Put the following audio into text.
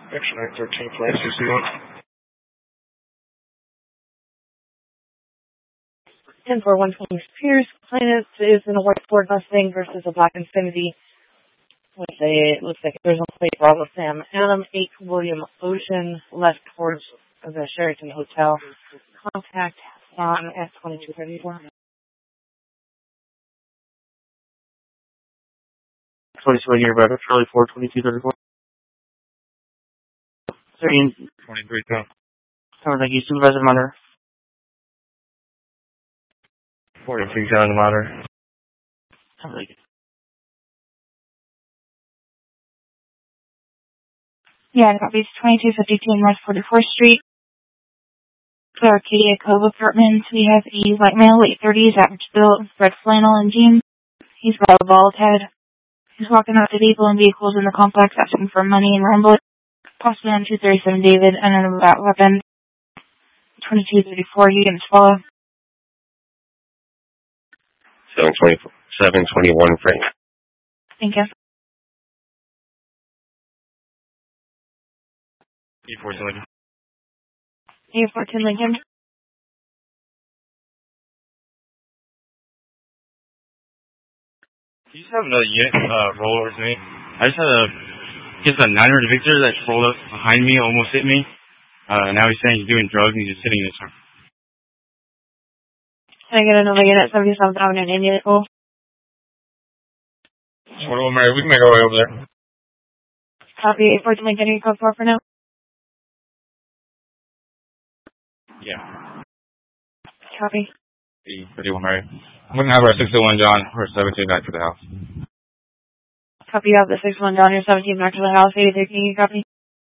Actually, 913 flight 61. 10-4-120 Pierce. Plaintiff is in a white Ford Mustang versus a black Infiniti with it looks like there's no plate Bravo Sam Adam 8 William Ocean left towards the Sheraton Hotel. Contact on S2234. 22 here, about Charlie 4, 2234. 23 10. Thank you, Supervisor Monitor. 46 on the monitor. Yeah, copies 2252 North 44th Street. For Arcadia Cove Apartments, we have a white male, late 30s, average build, red flannel and jeans. He's got a bald head. He's walking up to people and vehicles in the complex asking for money and rambling. Possibly on 237 David, and then about weapon. 2234, you can follow. 721 Frank. Thank you. E14 Lincoln. A14 Lincoln. Do you just have another unit roll over to me? I just had a 900 Victor that rolled up behind me, almost hit me. Now he's saying he's doing drugs and he's just sitting in his car. Can I get another unit 77 Avenue in unit pool? 21 Mary, we can make our way over there. Copy. A14 Lincoln, you code 4 for now? Yeah. Copy. 31 Mary. I'm going to have our 601 John or 17 back to the house. Copy of the 61 John, your 17 back to the house, 83, can you copy?